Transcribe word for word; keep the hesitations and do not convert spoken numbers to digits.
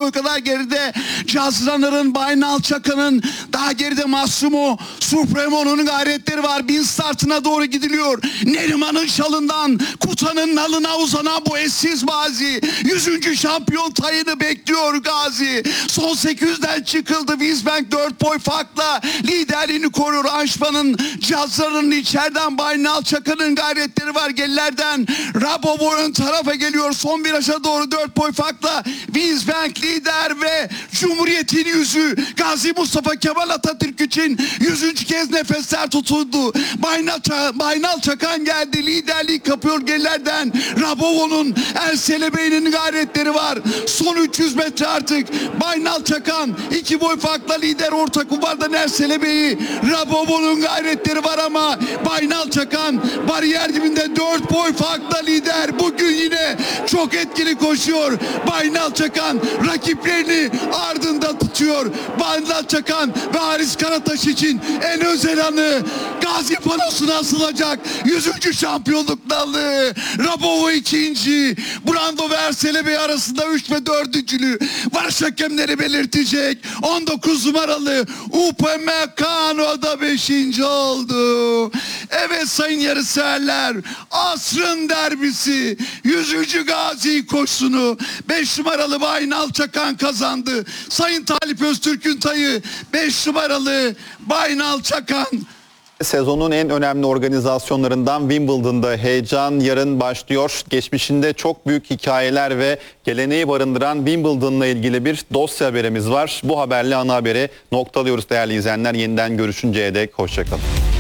boy kadar geride Jazz Runner'ın, Baynal Çakan'ın, daha geride Massimo Supremo'nun gayretleri var. Bin startına doğru gidiliyor. Neriman'ın şalından Kuta'nın nalına uzanan bu eşsiz mazi. Yüzüncü şampiyon tayını bekliyor Gazi. Son sekiz yüzden çıkıldı. Wisbank dört boy farkla liderliğini koruyor. Anşman'ın, Jazz Runner'ın içeriden Baynal Çakan'ın gayretleri var. Gelilerden Rabovo ön tarafa geliyor. Son viraja doğru dört boy farkla Wisbank lider ve Cumhuriyet'in yüzü Gazi Mustafa Kemal Atatürk için yüzüncü kez nefesler tutuldu. Baynal, Baynal Çakan geldi. Liderliği kapıyor gerilerden. Rabovo'nun, Ersele Bey'in gayretleri var. Son üç yüz metre artık. Baynal Çakan iki boy farkla lider. Orta kulvardan Ersele Bey'i. Rabovo'nun gayretleri var ama Baynal Çakan bariyer dibinde dört boy farkla lider. Bugün yine çok etkili koşuyor. Baynal Çakan rakiplerini ardında tutuyor. Baynal Çakan ve Haris Karataş için en özel anı Gazi panosuna asılacak. yüzüncü şampiyonluk nalı. Rabovo ikinci. Brando ve Ersele Bey arasında üç ve dördüncülüğü varış hakemleri belirtecek. on dokuz numaralı Upamecano da beşinci oldu. Evet sayın yarışseverler, asrın derbisi yüzüncü Gazi koşusunu beş numaralı Baynal Çakan kazandı. Sayın Talip Öztürk'ün tayı beş numaralı Baynal Çakan. Sezonun en önemli organizasyonlarından Wimbledon'da heyecan yarın başlıyor. Geçmişinde çok büyük hikayeler ve geleneği barındıran Wimbledon'la ilgili bir dosya haberimiz var. Bu haberle ana haberi noktalıyoruz değerli izleyenler. Yeniden görüşünceye dek hoşçakalın.